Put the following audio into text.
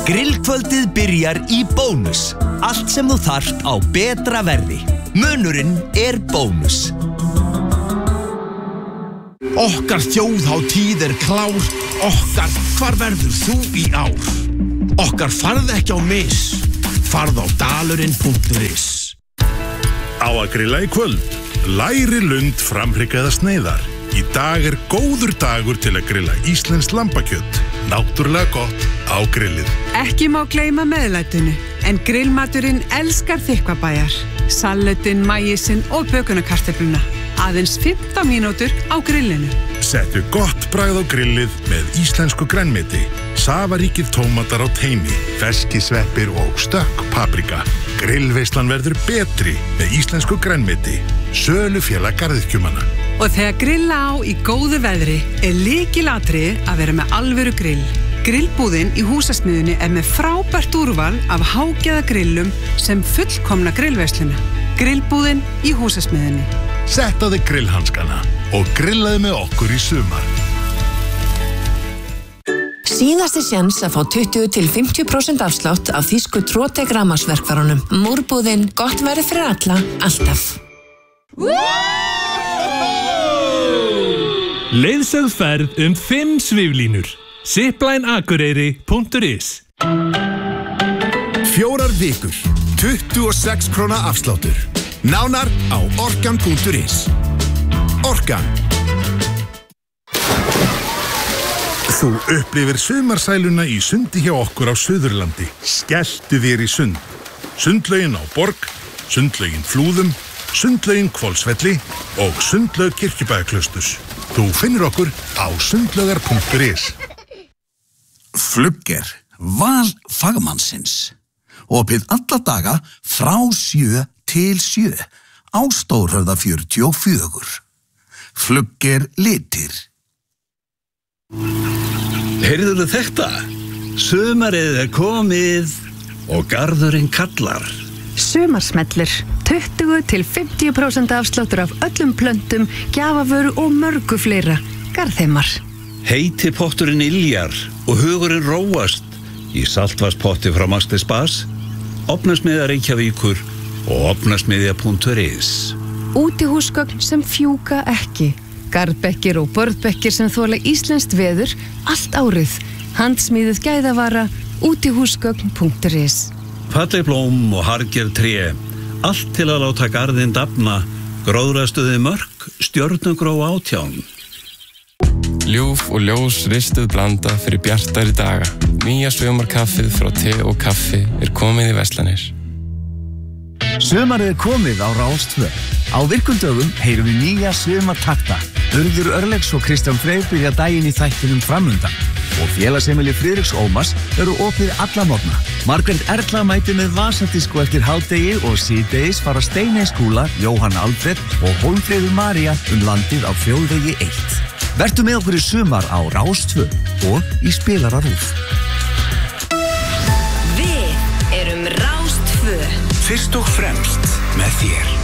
Grillkvöldið byrjar í Bónus. Allt sem þú þarft á betra verði. Munurinn Bónus. Okkar þjóðhátíð klár. Okkar, hvar verður þú í ár? Okkar farð ekki á mis. Farð á dalurinn.is. Á að grilla í kvöld. Læri lund framhryggaða sneiðar. Í dag góður dagur til að grilla íslenskt lambakjöt. Náttúrulega gott á grillið. Ekki má gleyma meðlætinu, en grillmaturinn elskar þykkvabæjar. Salatinn, maísinn og bökunarkartöfluna. Aðeins 15 mínútur á grillinu. Settu gott bragð á grillið með íslensku grænmeti. Safaríkir tómatar á teini, ferskisveppir og stökk paprika. Grillveislan verður betri með íslensku grænmeti. Sölufélag garðyrkjumanna. Og þegar grilla á í góðu veðri lykilatriði að vera með alvöru grill. Grillbúðin í Húsasmiðjunni með frábært úrval af hágæðagrillum sem fullkomna grillveisluna. Grillbúðin í Húsasmiðjunni. Sett á þig grillhanskana og grillaði með okkur í sumar. Síðasti séns að fá 20-50% afslátt af þýsku Trotec rafmagnsverkfærunum. Múrbúðin, gott verið fyrir alla, alltaf. Leiðsögð ferð 5 sviflínur. ziplineakureyri.is 4 vikur, 26 króna afsláttur. Nánar á orkan.is. Orkan. Þú upplifir sumarsæluna í sundi hjá okkur á Suðurlandi. Skelltu þér í sund. Sundlaugin á Borg, sundlaugin Flúðum, sundlaugin Hvolsvelli og sundlaug Kirkjubæjarklausturs. Þú finnur okkur á sundlaugar.is. Flugger, val fagmannsins. Opið alla daga frá 7 til 7 á Stórhöfða 44. Flugger litir. Heyrðuðu þetta? Sumarið komið og garðurinn kallar. Sumarsmellur. 20-50% afsláttur af öllum plöntum, gjafavöru og mörgu fleira. Garðheimar. Heiti potturinn yljar og hugurinn róast í saltvarspotti frá Maxti Spas, Ofnasmiðja Reykjavíkur og ofnasmiðja.is. Útihúsgögn sem fjúka ekki. Garðbekkir og börðbekkir sem þola íslenskt veður allt árið. Handsmíðuð gæðavara, útihúsgögn.is. Falleg blóm og harðgerð tré, allt til að láta garðinn dafna, gróðrastuði mörk, stjörnugró 18. Ljúf og ljós ristuð blanda fyrir bjartari daga. Nýja sumarkaffið frá te og kaffi komið í verslanir. Sumarið komið á Rás 2. Á virkum dögum heyrum við nýja sumartakta. Urður Örlegs og Kristján Freyr byrja daginn í þættinum framundan. Og félagsheimili Friðriks Ómars opið alla morgna. Margrét Erla mætir með vasadisko eftir hádegi og síðdegis fara Steiney Skúla, Jóhann Alfred og Hólmfríður María landið á Þjóðvegi 1. Vertu með okkur í sumar á Rás 2 og í Spilararúf. Við erum Rás 2. Fyrst og fremst með þér.